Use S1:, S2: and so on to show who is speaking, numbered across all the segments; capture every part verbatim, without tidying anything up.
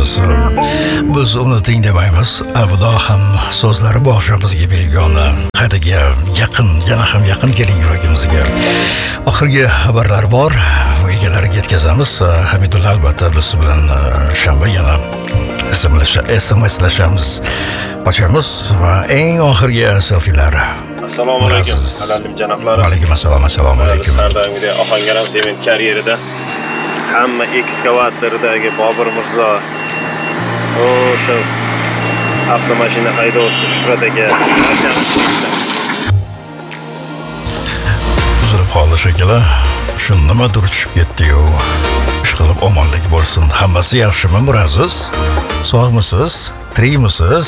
S1: aytamiz. Biz uni tinglamaymiz. Abudo ham so'zlari boshimizga begona. Hadiga yaqin, yana ham yaqin keling yuragimizga. Oxirgi xabarlar bor. Bu egalariga yetkazamiz. Hamidulla albatta biz bilan shanba yana S M S-lashamiz. Ochamiz va eng oxirgi selfilar.
S2: Assalomu alaykum, aziz janoblar.
S1: Va alaykum assalom, assalomu alaykum.
S2: Har doimgidek Ohangaron sement karyerida hamma ekskavatoridagi Bobur Mirzo, o'sha avtomashina haydovchisi Shuhrat aka
S1: uzilib qoldi shekilli. Shu nimadir tushib ketdi-yu. Ishqilib omonlik bo'lsin. Hammasi yaxshimi, Muraziz? Sog'misiz? Tirikmisiz?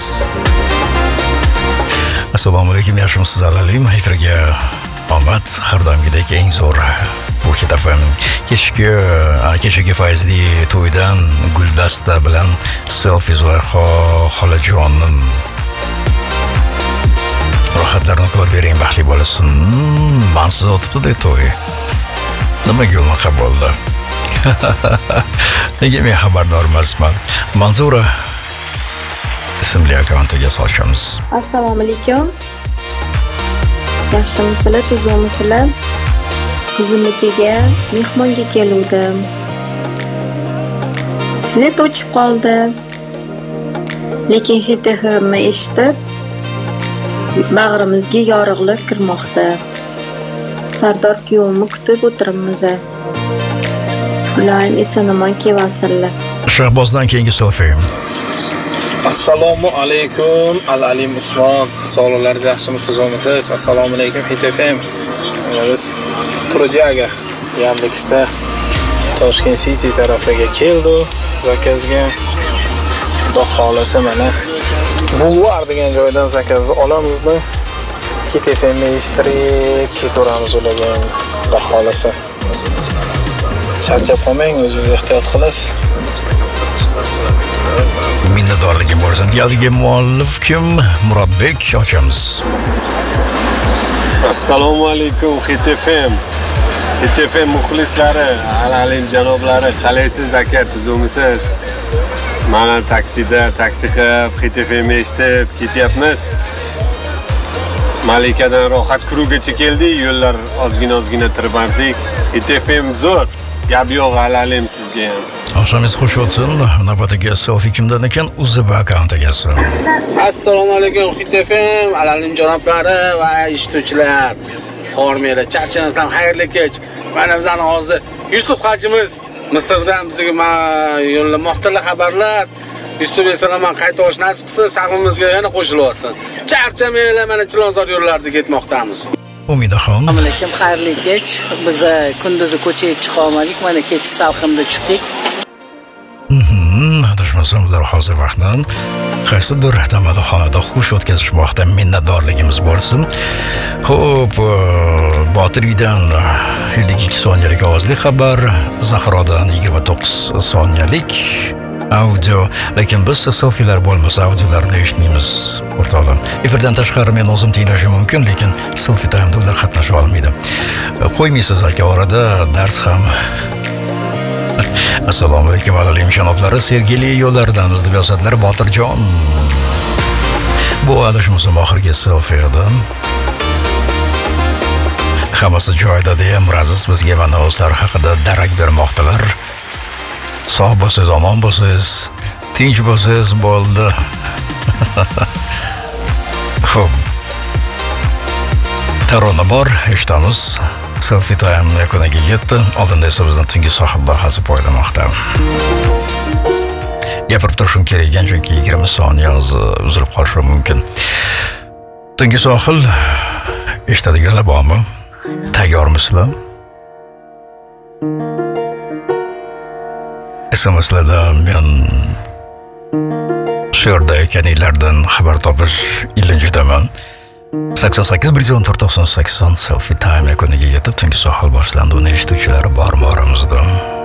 S1: Assalomu alaykum, yaxshimisiz alalim? Efirga omad, har doimgidek eng zo'r bu kitafim. Kechki, kechki fayzli to'ydan guldasta bilan selfie Zulayho xolajonim. Rohatlarni ko'rib bering, baxtli bo'lasin. Mansiz o'tibdi-da to'y. Nima yo'lmaqa bo'ldi? Nega men xabardor emasman? Manzura ismli akkauntiga sochamiz.
S3: Assalomu alaykum. Yaxshimisizlar, tuzukmisizlar? Qizimnikiga mehmonga keldim. Svet o'chib qoldi. Lekin H T F ni eshitib, bag'rimizga yorug'lik kirmoqda. Sardor kuyovimni kutib o'tiribmiz. Ular eson-omon kelvasinlar.
S1: Shahbozdan keyingi selfie.
S4: Assalomu alaykum, Al-Alim Usmon. Sog'liqlaringiz yaxshimi, tuzukmisiz? Assalomu alaykum, H T F M. Biz Turjaga, Yandexda Toshkent City tarafiga keldi. Zakazga Xudo xolasa mana Bulvar degan joydan zakazni olamizda. H T F M eshittirib ketaveramiz ularga. Xudo xolasa. Charchab qolmang, o'zingiz ehtiyot qilasiz.
S1: Minnatdorligim bo'lsin. Galgi muallif kim? Murodbek, ochamiz.
S5: Assalomu alaykum, H T F M. H T F M muxlislari, alalim janoblari, qalaysiz aka, tuzukmisiz? Mana taksida, taksi qilib, H T F M eshitib ketyapmiz. Malikadan rohat kurugacha keldik, yo'llar ozgina-ozgina tirbandlik. H T F M zo'r. Gap yo'q, alalim sizga ham.
S1: Oqshomingiz xush o'tsin. Navbatdagi selfie kimdan ekan? Uzib akkaunt egasi.
S4: Assalomu alaykum, H T F M, alalim janoblari va eshituvchilar. Xormera, charchamasdan xayrli kech. Mana bizning hozir Yusuf hajimiz Misrdan bizga yo'llamoqda xabarlar. Yusuf Esalomon qayta o'sh nasib qilsa, safimizga yana qo'shilib olsin. Charchamanglar, mana Chilonzor yo'llarida ketmoqdamiz.
S1: Umidaxon.
S6: Assalomu alaykum, xayrli kech. Biz kunduzi ko'chaga chiqa olmadik, mana kech salqinda chiqdik.
S1: Mhm, adashmasam ular hozir vaqtdan qaysidir tamadoxonada xush o'tkazishmoqda. Minnatdorligimiz bo'lsin. Xo'p, Botiriydan ellik ikki soniyalik ovozli xabar, Zahrodan yigirma to'qqiz soniyalik audio, lekin biz selfilar bo'lmasa audiolarni eshitmaymiz o'rtoqlar. Efirdan tashqari men o'zim tinglashim mumkin, lekin selfie time'da ular qatnasha olmaydi. Qo'ymaysiz aka, orada dars ham. Assalomu alaykum alalim janoblari, Sergeli yo'llardamiz deb yozadilar Botirjon. Bu adashmasam oxirgi selfiedan. Hammasi joyida deya Muraziz bizga mana o'zlari haqida darak bermoqdalar. Sog' bo'lsangiz, omon bo'lsangiz, tinch bo'lsangiz bo'ldi. Xo'p. Tarona bor, eshitamiz. Selfie time yakuniga yetdi. Oldinda esa bizning tungi sohib bahasi poylamoqda. Gapirib turishim kerak ekan, chunki yigirma soniya uzilib qolishi mumkin. Tungi sohil eshitadiganlar bormi? Tayyormisizlar? S M S'larda men shu yerda ekaninglardan xabar topish ilinjidaman. sakson sakkiz bir yuz o'n to'rt to'qson sakson selfie time yakuniga yetib tungi sohil boshlandi. Uni eshituvchilari bormi oramizda?